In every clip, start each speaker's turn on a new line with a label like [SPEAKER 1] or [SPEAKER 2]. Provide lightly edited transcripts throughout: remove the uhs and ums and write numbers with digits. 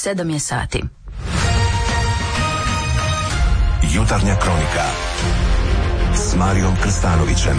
[SPEAKER 1] 7 je sati.
[SPEAKER 2] Jutarnja kronika s Marijom Krstanovićem.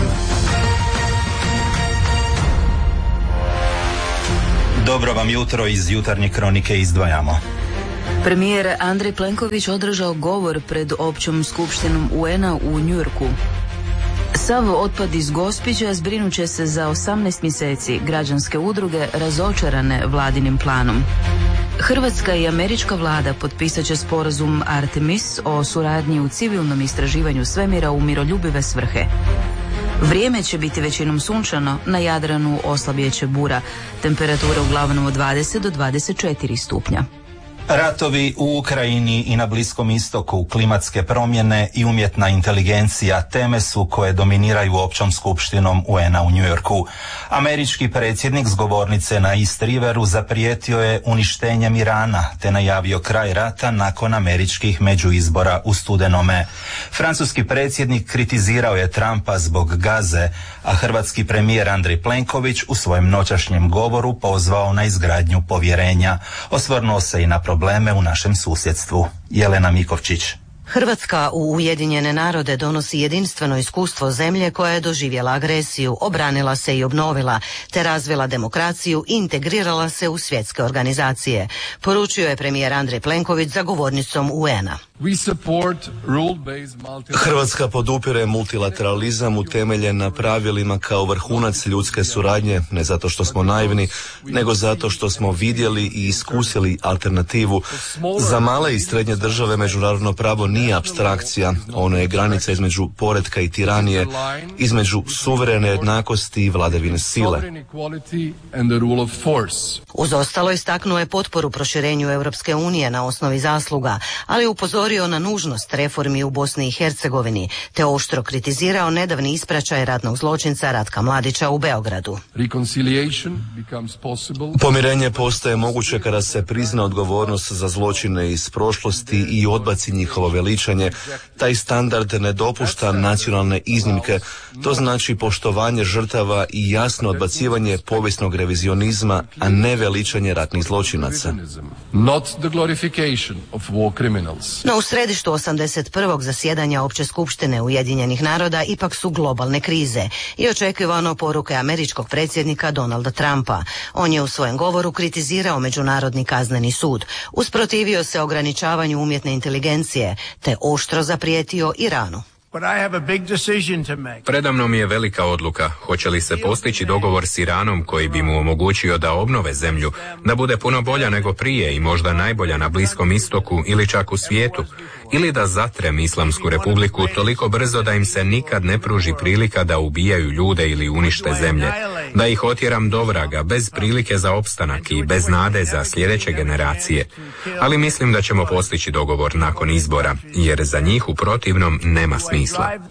[SPEAKER 3] Dobro vam jutro, iz jutarnje kronike izdvajamo.
[SPEAKER 1] Premijer Andrej Plenković održao govor pred općom skupštinom UN-a u Njujorku. Sav otpad iz Gospića zbrinut će se za 18 mjeseci, građanske udruge razočarane vladinim planom. Hrvatska i američka vlada potpisat će sporazum Artemis o suradnji u civilnom istraživanju svemira u miroljubive svrhe. Vrijeme će biti većinom sunčano, na Jadranu oslabjet će bura, temperatura uglavnom od 20 do 24 stupnja.
[SPEAKER 3] Ratovi u Ukrajini i na Bliskom istoku, klimatske promjene i umjetna inteligencija teme su koje dominiraju općom skupštinom UN-a u Njujorku. Američki predsjednik s govornice na East Riveru zaprijetio je uništenjem Irana te najavio kraj rata nakon američkih međuizbora u studenome. Francuski predsjednik kritizirao je Trumpa zbog Gaze, a hrvatski premijer Andrej Plenković u svojem noćašnjem govoru pozvao na izgradnju povjerenja. Osvrnuo se i na probleme u našem susjedstvu. Jelena Mikovčić.
[SPEAKER 4] Hrvatska u Ujedinjene narode donosi jedinstveno iskustvo zemlje koja je doživjela agresiju, obranila se i obnovila, te razvila demokraciju i integrirala se u svjetske organizacije, poručio je premijer Andrej Plenković za govornicom UN-a.
[SPEAKER 5] Hrvatska podupire multilateralizam utemeljen na pravilima kao vrhunac ljudske suradnje, ne zato što smo naivni, nego zato što smo vidjeli i iskusili alternativu. Za male i srednje države međunarodno pravo nije apstrakcija, ono je granica između poretka i tiranije, između suverene jednakosti i vladavine sile.
[SPEAKER 4] Uz ostalo istaknuo je potporu proširenju Europske unije na osnovi zasluga, ali upozorio na nužnost reformi u Bosni i Hercegovini, te oštro kritizirao nedavni ispraćaj ratnog zločinca Ratka Mladića u Beogradu.
[SPEAKER 5] Pomirenje postaje moguće kada se prizna odgovornost za zločine iz prošlosti i odbaci njihovo veličanje. Taj standard ne dopušta nacionalne iznimke. To znači poštovanje žrtava i jasno odbacivanje povijesnog revizionizma, a ne veličanje ratnih zločinaca.
[SPEAKER 4] No u središtu 81. zasjedanja Opće skupštine Ujedinjenih naroda ipak su globalne krize i očekivano poruke američkog predsjednika Donalda Trumpa. On je u svojem govoru kritizirao Međunarodni kazneni sud, usprotivio se ograničavanju umjetne inteligencije, te oštro zaprijetio Iranu.
[SPEAKER 6] Predamnom je velika odluka. Hoće li se postići dogovor s Iranom koji bi mu omogućio da obnove zemlju, da bude puno bolja nego prije i možda najbolja na Bliskom istoku ili čak u svijetu, ili da zatrem Islamsku republiku toliko brzo da im se nikad ne pruži prilika da ubijaju ljude ili unište zemlje, da ih otjeram do vraga bez prilike za opstanak i bez nade za sljedeće generacije. Ali mislim da ćemo postići dogovor nakon izbora, jer za njih u protivnom nema smisla.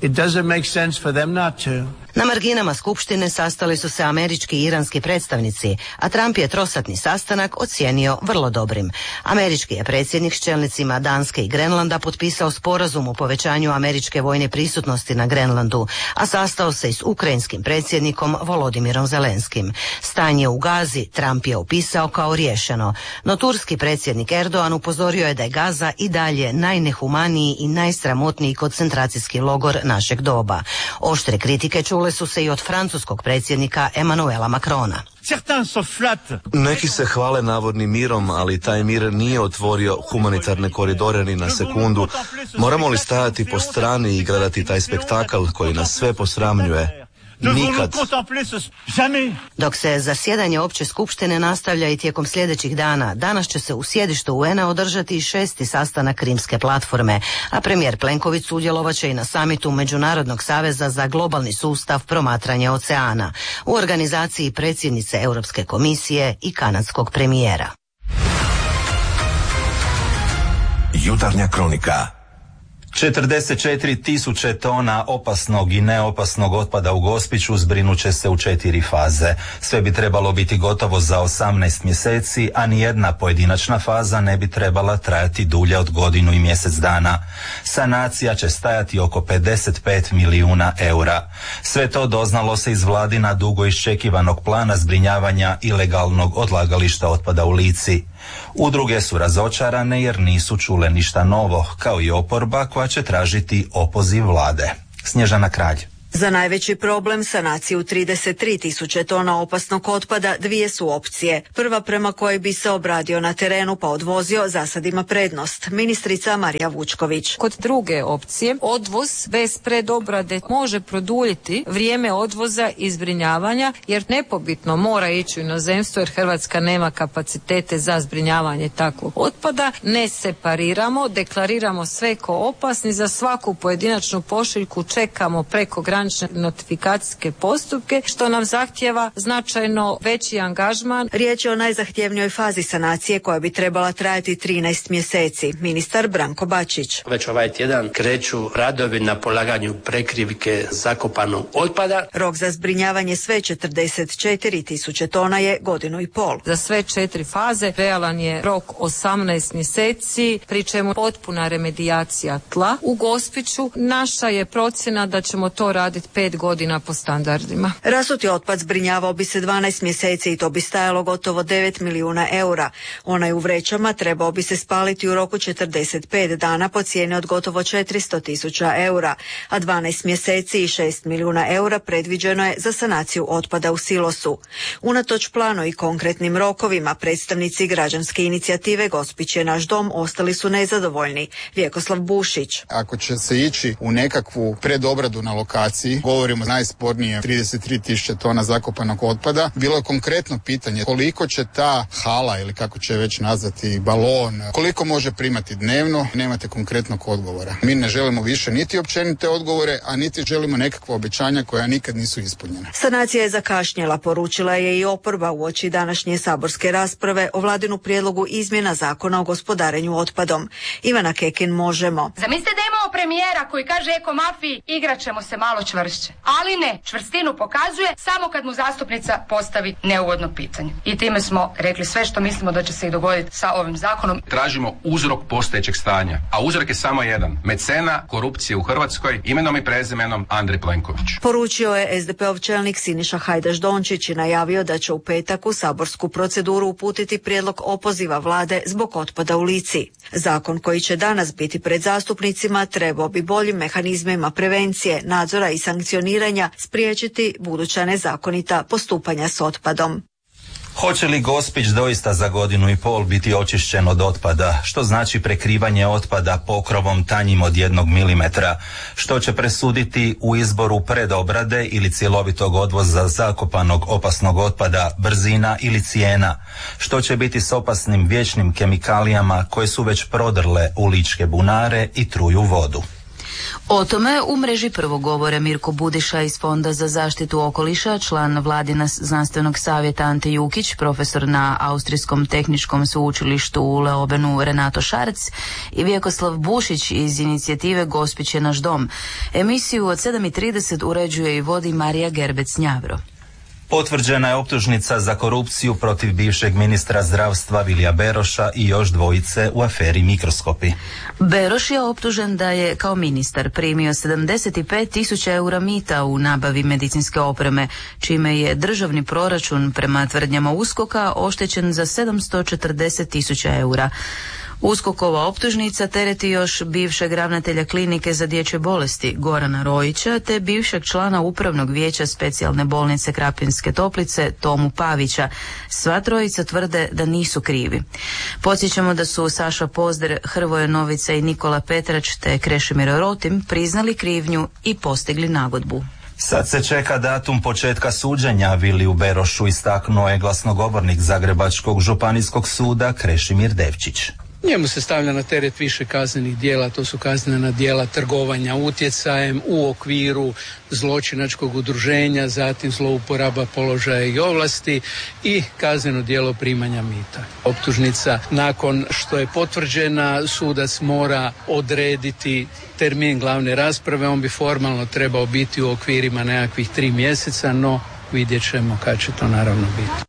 [SPEAKER 4] Na marginama skupštine sastali su se američki i iranski predstavnici, a Trump je trosatni sastanak ocijenio vrlo dobrim. Američki je predsjednik s čelnicima Danske i Grenlanda potpisao sporazum o povećanju američke vojne prisutnosti na Grenlandu, a sastao se i s ukrajinskim predsjednikom Volodimirom Zelenskim. Stanje u Gazi Trump je opisao kao riješeno, no turski predsjednik Erdogan upozorio je da je Gaza i dalje najnehumaniji i najsramotniji koncentracijski logor našeg doba. Oštre kritike čule su se i od francuskog predsjednika Emmanuela Macrona.
[SPEAKER 5] Neki se hvale navodnim mirom, ali taj mir nije otvorio humanitarne koridore ni na sekundu. Moramo li stajati po strani i gledati taj spektakl koji nas sve posramljuje? Nikad.
[SPEAKER 4] Dok se zasjedanje opće skupštine nastavlja i tijekom sljedećih dana, danas će se u sjedištu UN-a održati 6. sastanak Rimske platforme, a premijer Plenković sudjelovat će i na samitu Međunarodnog saveza za globalni sustav promatranja oceana u organizaciji predsjednice Europske komisije i kanadskog premijera.
[SPEAKER 2] Jutarnja kronika
[SPEAKER 3] 44.000 tona opasnog i neopasnog otpada u Gospiću zbrinut će se u 4 faze. Sve bi trebalo biti gotovo za 18 mjeseci, a nijedna pojedinačna faza ne bi trebala trajati dulje od godinu i mjesec dana. Sanacija će stajati oko 55 milijuna eura. Sve to doznalo se iz vladina dugo iščekivanog plana zbrinjavanja ilegalnog odlagališta otpada u Lici. Udruge su razočarane jer nisu čule ništa novo, kao i oporba koja će tražiti opoziv vlade. Snježana Kralj.
[SPEAKER 7] Za najveći problem sanaciju 33.000 tona opasnog otpada dvije su opcije. Prva, prema kojoj bi se obradio na terenu pa odvozio, za sad ima prednost. Ministrica Marija Vučković.
[SPEAKER 8] Kod druge opcije, odvoz bez predobrade može produljiti vrijeme odvoza i zbrinjavanja, jer nepobitno mora ići u inozemstvo jer Hrvatska nema kapacitete za zbrinjavanje takvog otpada. Ne separiramo, deklariramo sve ko opasni, za svaku pojedinačnu pošiljku čekamo preko granične notifikacijske postupke, što nam zahtjeva značajno veći angažman.
[SPEAKER 7] Riječ je o najzahtjevnijoj fazi sanacije koja bi trebala trajati 13 mjeseci. Ministar Branko Bačić.
[SPEAKER 9] Već ovaj tjedan kreću radovi na polaganju prekrivke zakopanog otpada.
[SPEAKER 7] Rok za zbrinjavanje sve 44.000 tona je 1,5 godine.
[SPEAKER 8] Za sve 4 faze realan je rok 18 mjeseci, pri čemu potpuna remedijacija tla. U Gospiću naša je procjena da ćemo to raditi 5 godina po standardima.
[SPEAKER 7] Rasuti otpad zbrinjavao bi se 12 mjeseci i to bi stajalo gotovo 9 milijuna eura. Onaj u vrećama trebao bi se spaliti u roku 45 dana po cijeni od gotovo 400.000 eura, a 12 mjeseci i 6 milijuna eura predviđeno je za sanaciju otpada u silosu. Unatoč planu i konkretnim rokovima, predstavnici građanske inicijative Gospić je naš dom ostali su nezadovoljni. Vjekoslav Bušić.
[SPEAKER 10] Ako će se ići u nekakvu predobradu na lokaciji, govorimo najspornije 33.000 tona zakopanog otpada, bilo je konkretno pitanje koliko će ta hala ili kako će već nazvati balon, koliko može primati dnevno, nemate konkretnog odgovora. Mi ne želimo više niti općenite odgovore, a niti želimo nekakva obećanja koja nikad nisu ispunjena.
[SPEAKER 7] Sanacija je zakašnjela, poručila je i oporba uoči današnje saborske rasprave o vladinu prijedlogu izmjena zakona o gospodarenju otpadom. Ivana Kekin, Možemo.
[SPEAKER 11] Zamislite da imamo premijera koji kaže eko mafiji igrat ćemo se malo čvršće. Ali ne, čvrstinu pokazuje samo kad mu zastupnica postavi neugodno pitanje. I time smo rekli sve što mislimo da će se i dogoditi sa ovim zakonom.
[SPEAKER 12] Tražimo uzrok postojećeg stanja, a uzrok je samo jedan. Mecena korupcije u Hrvatskoj, imenom i prezimenom Andrej Plenković.
[SPEAKER 7] Poručio je SDP-ov čelnik Siniša Hajdaš Dončić i najavio da će u petak u saborsku proceduru uputiti prijedlog opoziva vlade zbog otpada u Lici. Zakon koji će danas biti pred zastupnicima trebao bi boljim mehanizmima prevencije, nadzora i sankcioniranja spriječiti buduća nezakonita postupanja s otpadom.
[SPEAKER 3] Hoće li Gospić doista za 1,5 godine biti očišćen od otpada, što znači prekrivanje otpada pokrovom tanjim od 1 milimetra, što će presuditi u izboru predobrade ili cjelovitog odvoza zakopanog opasnog otpada, brzina ili cijena, što će biti s opasnim vječnim kemikalijama koje su već prodrle u ličke bunare i truju vodu.
[SPEAKER 1] O tome u mreži prvo govore Mirko Budiša iz Fonda za zaštitu okoliša, član Vladina znanstvenog savjeta Ante Jukić, profesor na Austrijskom tehničkom sveučilištu u Leobenu Renato Šarc i Vjekoslav Bušić iz inicijative Gospić je naš dom. Emisiju od 7:30 uređuje i vodi Marija Gerbec-Njavro.
[SPEAKER 3] Potvrđena je optužnica za korupciju protiv bivšeg ministra zdravstva Vilija Beroša i još dvojice u aferi Mikroskopi.
[SPEAKER 1] Beroš je optužen da je kao ministar primio 75.000 eura mita u nabavi medicinske opreme, čime je državni proračun prema tvrdnjama USKOK-a oštećen za 740.000 eura. USKOK-ova optužnica tereti još bivšeg ravnatelja klinike za dječje bolesti Gorana Rojića te bivšeg člana upravnog vijeća specijalne bolnice Krapinske Toplice Tomu Pavića. Sva trojica tvrde da nisu krivi. Podsjećamo da su Saša Pozder, Hrvoje Novica i Nikola Petrač te Krešimir Rotim priznali krivnju i postigli nagodbu.
[SPEAKER 3] Sad se čeka datum početka suđenja Viliju Berošu, istaknuo je glasnogovornik Zagrebačkog županijskog suda Krešimir Devčić.
[SPEAKER 13] Njemu se stavlja na teret više kaznenih djela, to su kaznena djela trgovanja utjecajem u okviru zločinačkog udruženja, zatim zlouporaba položaja i ovlasti i kazneno djelo primanja mita. Optužnica nakon što je potvrđena, sudac mora odrediti termin glavne rasprave, on bi formalno trebao biti u okvirima nekakvih 3 mjeseca, no vidjet ćemo kad će to naravno biti.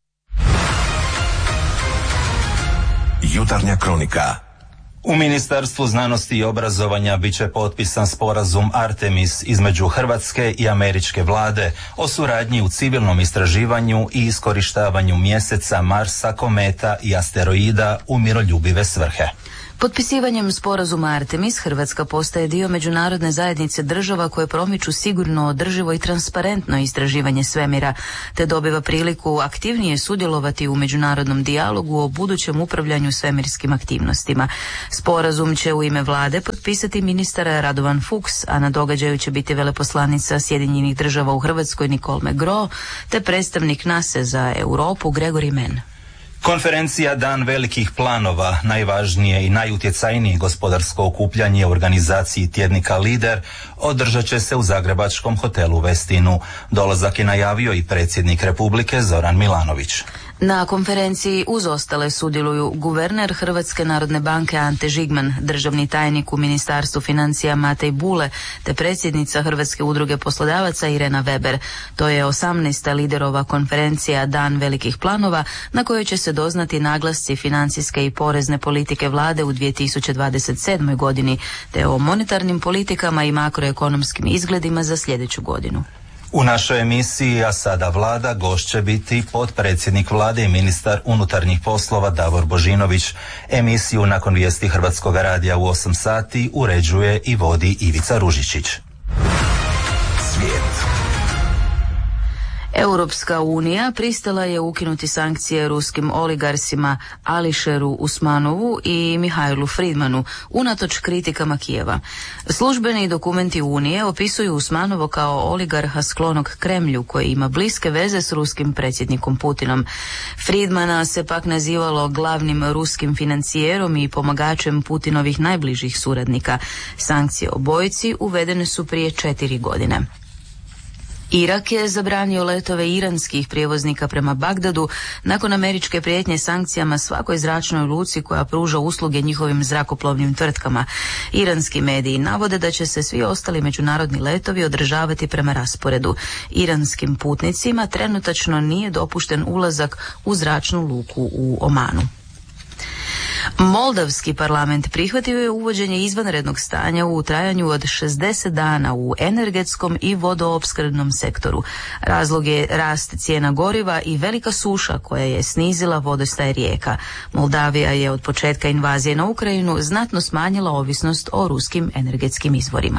[SPEAKER 2] Jutarnja kronika.
[SPEAKER 3] U Ministarstvu znanosti i obrazovanja bit će potpisan sporazum Artemis između Hrvatske i američke vlade o suradnji u civilnom istraživanju i iskorištavanju mjeseca, Marsa, kometa i asteroida u miroljubive svrhe.
[SPEAKER 1] Potpisivanjem sporazuma Artemis Hrvatska postaje dio međunarodne zajednice država koje promiču sigurno, održivo i transparentno istraživanje svemira, te dobiva priliku aktivnije sudjelovati u međunarodnom dijalogu o budućem upravljanju svemirskim aktivnostima. Sporazum će u ime vlade potpisati ministar Radovan Fuchs, a na događaju će biti veleposlanica Sjedinjenih država u Hrvatskoj Nicole McGraw, te predstavnik NASA za Europu Gregory Mann.
[SPEAKER 3] Konferencija Dan velikih planova, najvažnije i najutjecajnije gospodarsko okupljanje u organizaciji tjednika Lider, održat će se u zagrebačkom hotelu Westinu. Dolazak je najavio i predsjednik Republike Zoran Milanović.
[SPEAKER 1] Na konferenciji uz ostale sudjeluju guverner Hrvatske narodne banke Ante Žigman, državni tajnik u Ministarstvu financija Matej Bule, te predsjednica Hrvatske udruge poslodavaca Irena Weber. To je 18. Liderova konferencija Dan velikih planova, na kojoj će se doznati naglasci financijske i porezne politike vlade u 2027. godini, te o monetarnim politikama i makroekonomskim izgledima za sljedeću godinu.
[SPEAKER 3] U našoj emisiji A sada vlada gost će biti potpredsjednik vlade i ministar unutarnjih poslova Davor Božinović. Emisiju nakon vijesti Hrvatskog radija u 8 sati uređuje i vodi Ivica Ružičić.
[SPEAKER 2] Svijet.
[SPEAKER 1] Europska unija pristala je ukinuti sankcije ruskim oligarsima Ališeru Usmanovu i Mihajlu Fridmanu unatoč kritikama Kijeva. Službeni dokumenti Unije opisuju Usmanovo kao oligarha sklonog Kremlju koji ima bliske veze s ruskim predsjednikom Putinom. Fridmana se pak nazivalo glavnim ruskim financijerom i pomagačem Putinovih najbližih suradnika. Sankcije obojici uvedene su prije 4 godine. Irak je zabranio letove iranskih prijevoznika prema Bagdadu nakon američke prijetnje sankcijama svakoj zračnoj luci koja pruža usluge njihovim zrakoplovnim tvrtkama. Iranski mediji navode da će se svi ostali međunarodni letovi održavati prema rasporedu. Iranskim putnicima trenutačno nije dopušten ulazak u zračnu luku u Omanu. Moldavski parlament prihvatio je uvođenje izvanrednog stanja u trajanju od 60 dana u energetskom i vodoopskrbnom sektoru. Razlog je rast cijena goriva i velika suša koja je snizila vodostaj rijeka. Moldavija je od početka invazije na Ukrajinu znatno smanjila ovisnost o ruskim energetskim izvorima.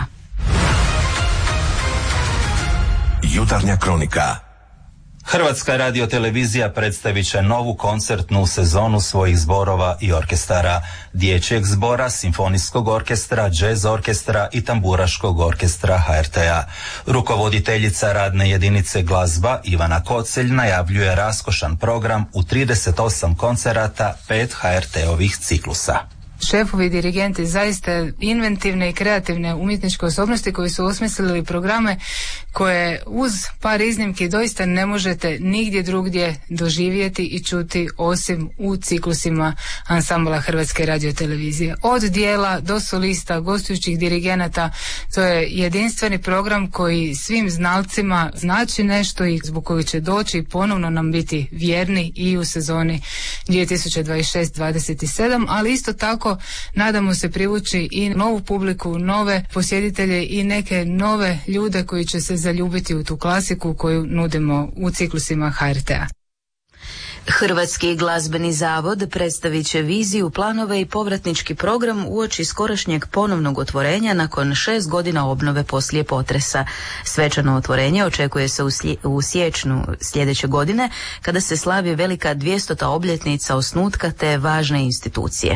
[SPEAKER 2] Jutarnja kronika.
[SPEAKER 3] Hrvatska radiotelevizija predstavit će novu koncertnu sezonu svojih zborova i orkestara, dječjeg zbora, simfonijskog orkestra, džez orkestra i tamburaškog orkestra HRT-a. Rukovoditeljica radne jedinice glazba Ivana Kocelj najavljuje raskošan program u 38 koncerata, 5 HRT-ovih ciklusa.
[SPEAKER 14] Šefovi dirigenti zaista inventivne i kreativne umjetničke osobnosti koji su osmislili programe koje uz par iznimki doista ne možete nigdje drugdje doživjeti i čuti osim u ciklusima ansambla Hrvatske radiotelevizije. Od dijela do solista, gostujućih dirigenata, to je jedinstveni program koji svim znalcima znači nešto i zbog kojeg će doći i ponovno nam biti vjerni i u sezoni 2026-27, ali isto tako nadamo se privući i novu publiku, nove posjetitelje i neke nove ljude koji će se zaljubiti u tu klasiku koju nudimo u ciklusima HRT-a.
[SPEAKER 1] Hrvatski glazbeni zavod predstavit će viziju, planove i povratnički program uoči skorašnjeg ponovnog otvorenja nakon 6 godina obnove poslije potresa. Svečano otvorenje očekuje se u siječnju sljedeće godine kada se slavi velika 200. obljetnica osnutka te važne institucije.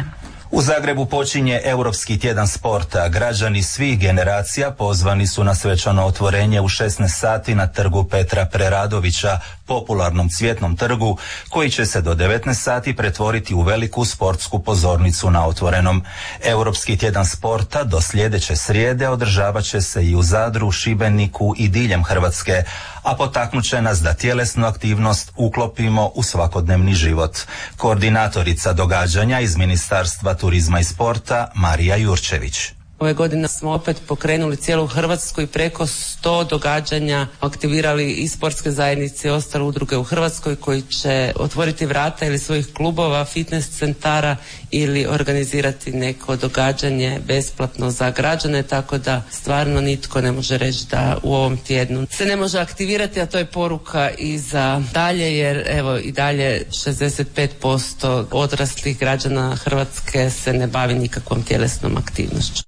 [SPEAKER 3] U Zagrebu počinje Europski tjedan sporta. Građani svih generacija pozvani su na svečano otvorenje u 16 sati na trgu Petra Preradovića, popularnom Cvjetnom trgu, koji će se do 19 sati pretvoriti u veliku sportsku pozornicu na otvorenom. Europski tjedan sporta do sljedeće srijede održavat će se i u Zadru, Šibeniku i diljem Hrvatske, a potaknut će nas da tjelesnu aktivnost uklopimo u svakodnevni život. Koordinatorica događanja iz Ministarstva turizma i sporta Marija Jurčević.
[SPEAKER 15] Ove godine smo opet pokrenuli cijelu Hrvatsku i preko 100 događanja aktivirali i sportske zajednice i ostale udruge u Hrvatskoj koji će otvoriti vrata ili svojih klubova, fitness centara ili organizirati neko događanje besplatno za građane, tako da stvarno nitko ne može reći da u ovom tjednu se ne može aktivirati, a to je poruka i za dalje, jer evo i dalje 65% odraslih građana Hrvatske se ne bavi nikakvom tjelesnom aktivnošću.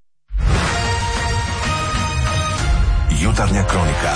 [SPEAKER 2] Jutarnja kronika.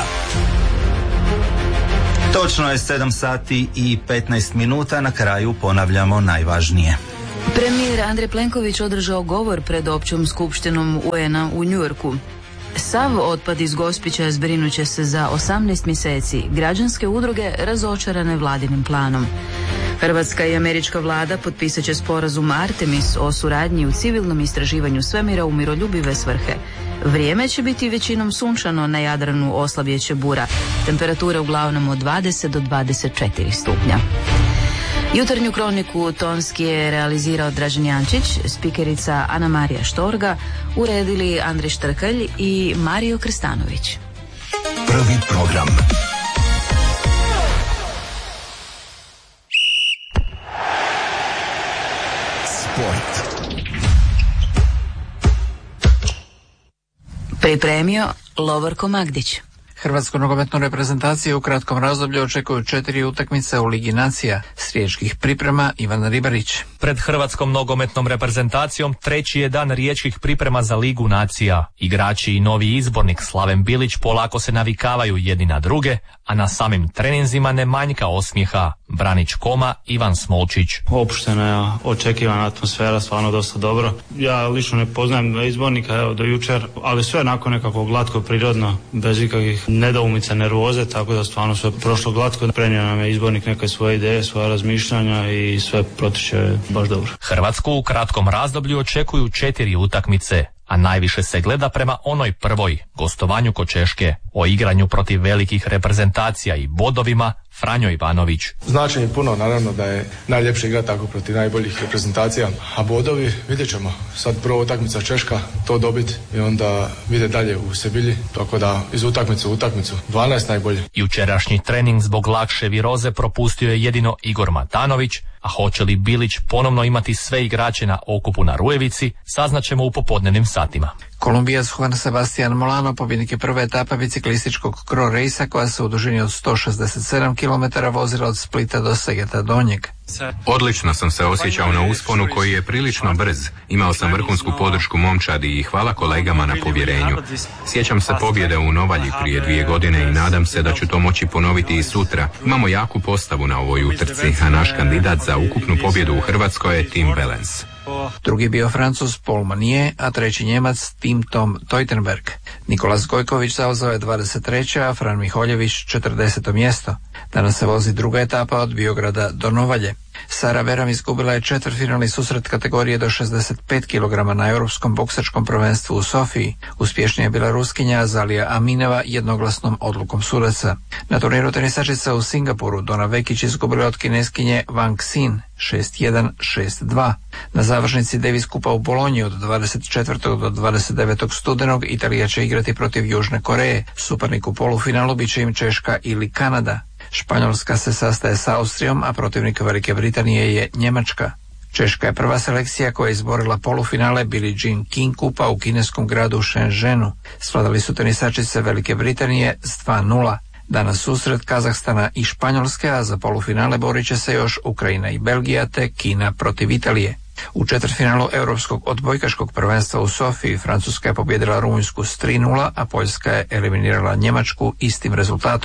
[SPEAKER 3] Točno je 7 sati i 15 minuta, na kraju ponavljamo najvažnije.
[SPEAKER 1] Premijer Andrej Plenković održao govor pred općom skupštinom UN-a u Njujorku. Sav otpad iz Gospića zbrinut će se za 18 mjeseci. Građanske udruge razočarane vladinim planom. Hrvatska i američka vlada potpisat će sporazum Artemis o suradnji u civilnom istraživanju svemira u miroljubive svrhe. Vrijeme će biti većinom sunčano, na Jadranu oslabjet će bura. Temperatura uglavnom od 20 do 24 stupnja. Jutarnju kroniku tonski je realizirao Dražen Jančić, spikerica Ana Marija Štorga, uredili Andrej Štrkalj i Mario Krstanović.
[SPEAKER 2] Prvi program. Sport.
[SPEAKER 1] Pripremio Lovorko Magdić.
[SPEAKER 16] Hrvatsku nogometnu reprezentaciju u kratkom razdoblju očekuju 4 utakmice u Ligi nacija. S riječkih priprema Ivan Ribarić.
[SPEAKER 17] Pred hrvatskom nogometnom reprezentacijom treći je dan riječkih priprema za Ligu nacija. Igrači i novi izbornik Slaven Bilić polako se navikavaju jedni na druge, a na samim treninzima ne manjka osmijeha. Branić Koma, Ivan Smolčić.
[SPEAKER 18] Opuštena je, očekivana atmosfera, stvarno dosta dobro. Ja lično ne poznajem izbornika do jučer, ali sve nakon nekako glatko, prirodno, bez ikakvih nedoumica, nervoze, tako da stvarno sve prošlo glatko. Prenio nam je izbornik neke svoje ideje, svoje razmišljanja i sve protiče baš dobro.
[SPEAKER 17] Hrvatsku u kratkom razdoblju očekuju 4 utakmice, a najviše se gleda prema onoj prvoj, gostovanju kod Češke. O igranju protiv velikih reprezentacija i bodovima Franjo Ivanović.
[SPEAKER 19] Znači mi puno, naravno da je najljepše igrati tako protiv najboljih reprezentacija, a bodovi vidjet ćemo. Sad prva utakmica Češka, to dobiti i onda vidjeti dalje u Sevilji, tako da iz utakmice u utakmicu 12 najbolje.
[SPEAKER 17] Jučerašnji trening zbog lakše viroze propustio je jedino Igor Matanović, a hoće li Bilić ponovno imati sve igrače na okupu na Rujevici, saznaćemo u popodnevnim satima.
[SPEAKER 16] Kolumbijac Juan Sebastian Molano pobjednik je prve etape biciklističkog Kro Racea koja se u dužini od 167 km vozila od Splita do Segeta Donjeg.
[SPEAKER 6] Odlično sam se osjećao na usponu koji je prilično brz. Imao sam vrhunsku podršku momčadi i hvala kolegama na povjerenju. Sjećam se pobjede u Novalji prije 2 godine i nadam se da ću to moći ponoviti i sutra. Imamo jaku postavu na ovoj utrci, a naš kandidat za ukupnu pobjedu u Hrvatskoj je Tim Wellens.
[SPEAKER 16] Drugi bio Francuz Paul Manier, a treći Njemac Tim Tom Teutenberg. Nikolas Gojković zauzeo je 23. a Fran Miholjević 40. mjesto. Danas se vozi druga etapa od Biograda do Novalje. Sara Veram izgubila je četvrtfinalni susret kategorije do 65 kg na europskom boksačkom prvenstvu u Sofiji. Uspješnija je bila Ruskinja Azalija Amineva jednoglasnom odlukom sudaca. Na turniru tenisačica u Singapuru Dona Vekić izgubila od Kineskinje Wang Xin 6-1, 6-2. Na završnici Davis Kupa u Bolonji od 24. do 29. studenog Italija će igrati protiv Južne Koreje. Suparnik u polufinalu bit će im Češka ili Kanada. Španjolska se sastaje s Austrijom, a protivnik Velike Britanije je Njemačka. Češka je prva selekcija koja je izborila polufinale Billie Jean King Kupa u kineskom gradu Shenzhenu. Svladali su tenisačice Velike Britanije s 2-0. Danas susret Kazahstana i Španjolske, a za polufinale borit će se još Ukrajina i Belgija te Kina protiv Italije. U četvrtfinalu europskog odbojkaškog prvenstva u Sofiji Francuska je pobijedila Rumunjsku s 3-0, a Poljska je eliminirala Njemačku istim rezultatom.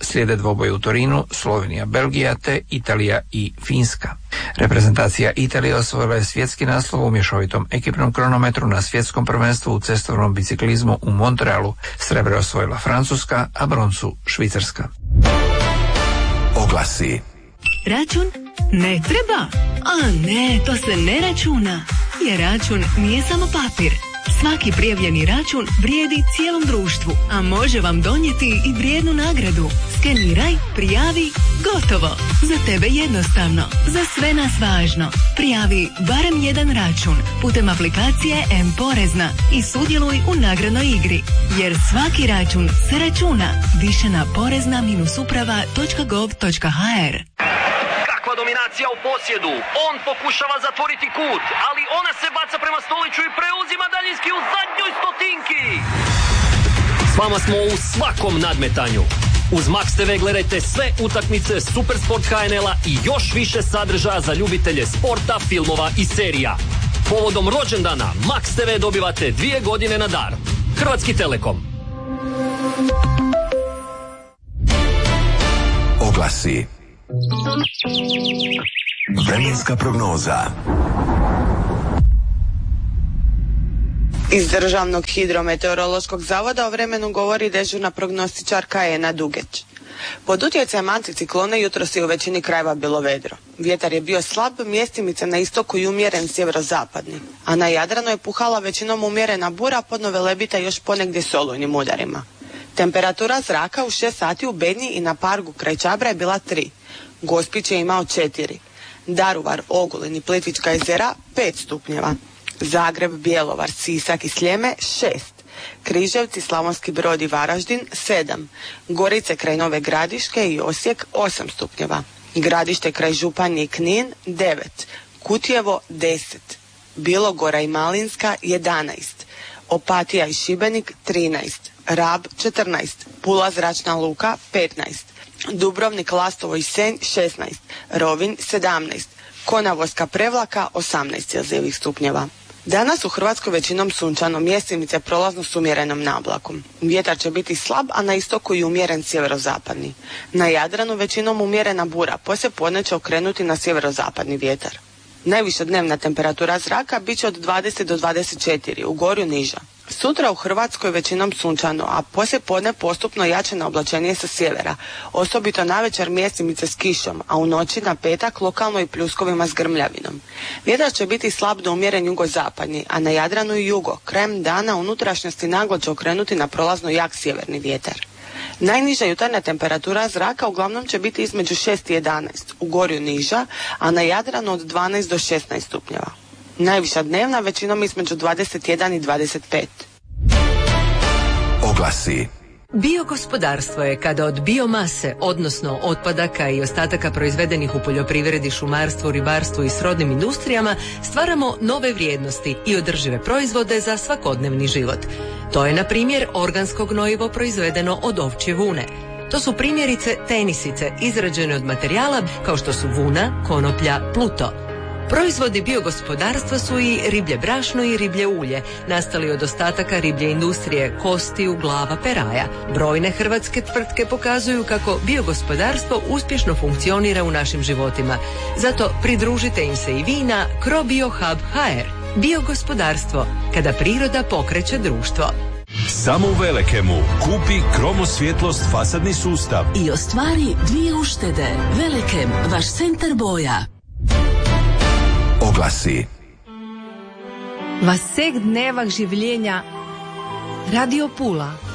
[SPEAKER 16] slijede dvoboj u Torinu, Slovenija, Belgija te Italija i Finska. Reprezentacija Italije osvojila je svjetski naslov u mješovitom ekipnom kronometru na svjetskom prvenstvu u cestovnom biciklizmu u Montrealu. Srebre osvojila Francuska, a broncu Švicarska.
[SPEAKER 2] Oglasi.
[SPEAKER 20] Račun ne treba? A ne, to se ne računa. Jer račun nije samo papir. Svaki prijavljeni račun vrijedi cijelom društvu, a može vam donijeti i vrijednu nagradu. Skeniraj, prijavi, gotovo. Za tebe jednostavno, za sve nas važno. Prijavi barem jedan račun putem aplikacije M-Porezna i sudjeluj u nagradnoj igri. Jer svaki račun se računa. Više na porezna-uprava.gov.hr.
[SPEAKER 21] Kakva dominacija u posjedu. On pokušava zatvoriti kut, ali ona se baca prema Stoliću i preuzima daljinski u zadnjoj stotinki.
[SPEAKER 22] S vama smo u svakom nadmetanju. Uz Max TV gledajte sve utakmice Supersport HNL-a i još više sadržaja za ljubitelje sporta, filmova i serija. Povodom rođendana Max TV dobivate 2 godine na dar. Hrvatski Telekom.
[SPEAKER 2] Oglasi. Vremenska prognoza.
[SPEAKER 23] Iz Državnog hidrometeorološkog zavoda o vremenu govori dežurna prognostičarka Ena Dugeć. Pod utjecajem anticiklona jutros je u većini krajeva bilo vedro. Vjetar je bio slab, mjestimice na istoku i umjeren sjeverozapadni, a na Jadranu je puhala većinom umjerena bura, podno Velebita još ponegdje s olujnim udarima. Temperatura zraka u 6 sati u Bednji i na Pargu kraj Čabra je bila 3. Gospić je imao 4. Daruvar, Ogulin i Plitvička jezera 5 stupnjeva. Zagreb, Bjelovar, Sisak i Sljeme 6. Križevci, Slavonski Brod i Varaždin 7. Gorice kraj Nove Gradiške i Osijek 8 stupnjeva. Gradište kraj Županje i Knin 9. Kutjevo 10. Bilogora i Malinska 11. Opatija i Šibenik 13. Rab 14. Pula zračna luka 15. Dubrovnik, Lastovo i Senj 16. Rovinj 17. Konavolska Prevlaka 18 celzijevih stupnjeva. Danas u Hrvatskoj većinom sunčano, mjestimice prolazno s umjerenom nablakom. Vjetar će biti slab, a na istoku i umjeren sjeverozapadni. Na Jadranu većinom umjerena bura, poslije podne će okrenuti na sjeverozapadni vjetar. Najviša dnevna temperatura zraka bit će od 20 do 24, u Gorju niža. Sutra u Hrvatskoj većinom sunčano, a poslije podne postupno jače na oblačenje sa sjevera, osobito navečer mjestimice s kišom, a u noći na petak lokalno i pljuskovima s grmljavinom. Vjetar će biti slab do umjeren jugozapadni, a na Jadranu i jugo, krajem dana unutrašnjosti naglo će okrenuti na prolazno jak sjeverni vjetar. Najniža jutarnja temperatura zraka uglavnom će biti između 6 i 11, u Gorju niža, a na Jadranu od 12 do 16 stupnjeva. Najviša dnevna većinom između 21 i 25.
[SPEAKER 2] Oglasi.
[SPEAKER 24] Biogospodarstvo je kada od biomase, odnosno otpadaka i ostataka proizvedenih u poljoprivredi, šumarstvu, ribarstvu i srodnim industrijama, stvaramo nove vrijednosti i održive proizvode za svakodnevni život. To je, na primjer, organsko gnojivo proizvedeno od ovčje vune. To su primjerice tenisice izrađene od materijala kao što su vuna, konoplja, pluto. Proizvodi biogospodarstva su i riblje brašno i riblje ulje, nastali od ostataka riblje industrije, kostiju, glava, peraja. Brojne hrvatske tvrtke pokazuju kako biogospodarstvo uspješno funkcionira u našim životima. Zato pridružite im se i vi na CroBioHub.hr. Biogospodarstvo, kada priroda pokreće društvo.
[SPEAKER 25] Samo u Velekemu kupi Kromosvjetlost fasadni sustav
[SPEAKER 26] i ostvari 2 uštede. Velekem, vaš centar boja.
[SPEAKER 2] Oglasi.
[SPEAKER 27] V vseh dnevah življenja Radio Pula